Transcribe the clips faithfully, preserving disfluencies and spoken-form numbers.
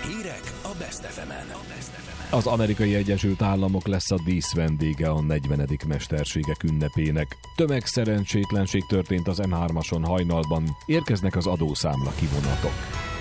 Hírek a Best ef emen. Az Amerikai Egyesült Államok lesz a díszvendége a negyvenedik mesterségek ünnepének. Tömegszerencsétlenség történt az em hármason hajnalban, érkeznek az adószámla kivonatok.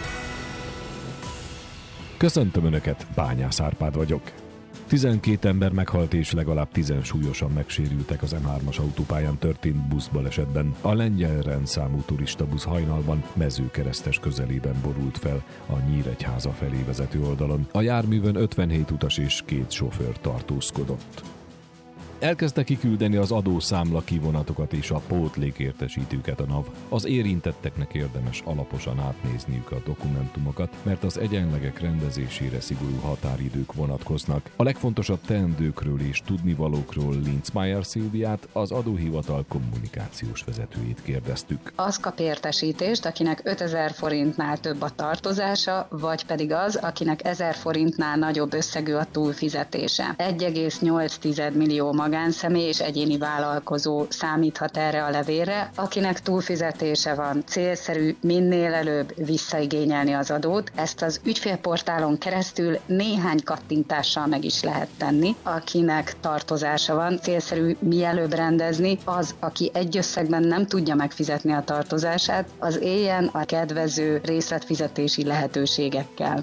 Köszöntöm Önöket, Bányász Árpád vagyok. tizenkét ember meghalt és legalább tízen súlyosan megsérültek az em hármas autópályán történt buszbalesetben. A lengyel rendszámú turistabusz hajnalban Mezőkeresztes közelében borult fel a Nyíregyháza felé vezető oldalon. A járművön ötvenhét utas és két sofőr tartózkodott. Elkezdte kiküldeni az adószámla kivonatokat és a pótlékértesítőket a NAV. Az érintetteknek érdemes alaposan átnézniük a dokumentumokat, mert az egyenlegek rendezésére szigorú határidők vonatkoznak. A legfontosabb teendőkről és tudnivalókról Linzmeier Szilviát, az adóhivatal kommunikációs vezetőjét kérdeztük. Az kap értesítést, akinek ötezer forintnál több a tartozása, vagy pedig az, akinek ezer forintnál nagyobb összegű a túlfizetése. egy egész nyolc millió magánszemély és egyéni vállalkozó számíthat erre a levélre, akinek túlfizetése van. Célszerű minél előbb visszaigényelni az adót. Ezt az ügyfélportálon keresztül néhány kattintással meg is lehet tenni. Akinek tartozása van, célszerű mielőbb rendezni. Az, aki egy összegben nem tudja megfizetni a tartozását, az éljen a kedvező részletfizetési lehetőségekkel.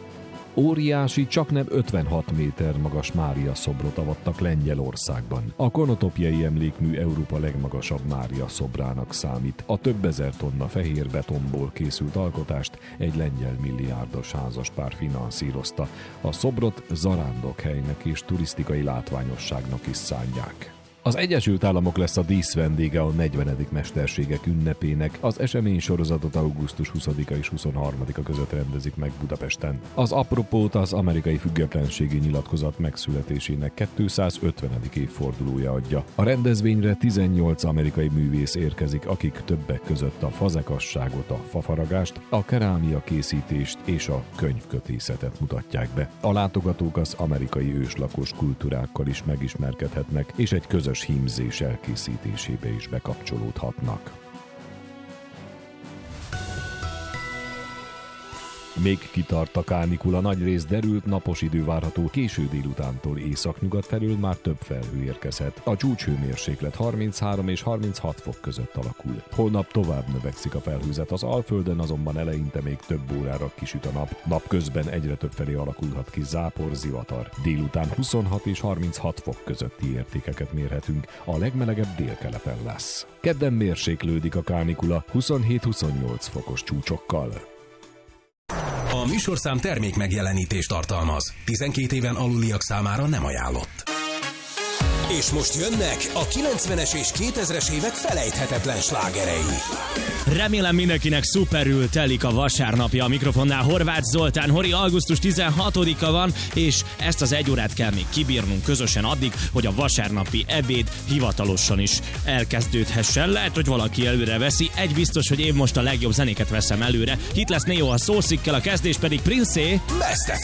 Óriási, csaknem ötvenhat méter magas Mária szobrot avattak Lengyelországban. A konotopjai emlékmű Európa legmagasabb Mária szobrának számít. A több ezer tonna fehér betonból készült alkotást egy lengyel milliárdos házaspár finanszírozta. A szobrot zarándokhelynek és turisztikai látványosságnak is szánják. Az Egyesült Államok lesz a díszvendége a negyvenedik mesterségek ünnepének. Az esemény sorozatot augusztus huszadika és huszonharmadika között rendezik meg Budapesten. Az apropót az amerikai függetlenségi nyilatkozat megszületésének kétszázötvenedik évfordulója adja. A rendezvényre tizennyolc amerikai művész érkezik, akik többek között a fazekasságot, a fafaragást, a kerámia készítést és a könyvkötészetet mutatják be. A látogatók az amerikai őslakos kultúrákkal is megismerkedhetnek, és egy közös hímzés elkészítésébe is bekapcsolódhatnak. Még kitart a kánikula, nagyrészt derült, napos idő várható, késő délutántól északnyugat felől már több felhő érkezhet. A csúcshőmérséklet harminchárom és harminchat fok között alakul. Holnap tovább növekszik a felhőzet, az Alföldön azonban eleinte még több órára kisüt a nap. Napközben egyre több felé alakulhat ki zápor, zivatar. Délután huszonhat és harminchat fok közötti értékeket mérhetünk, a legmelegebb délkeleten lesz. Kedden mérséklődik a kánikula huszonhét-huszonnyolc fokos csúcsokkal. A műsorszám termék megjelenítést tartalmaz. tizenkét éven aluliak számára nem ajánlott. És most jönnek a kilencvenes és kétezres évek felejthetetlen slágerei. Remélem mindenkinek szuperül telik a vasárnapja. A mikrofonnál Horváth Zoltán. Hori, augusztus tizenhatodika van, és ezt az egy órát kell még kibírnunk közösen addig, hogy a vasárnapi ebéd hivatalosan is elkezdődhessen. Lehet, hogy valaki előre veszi. Egy biztos, hogy én most a legjobb zenéket veszem előre. Itt lesz Neo a szószikkel, a kezdés pedig Princé. Best ef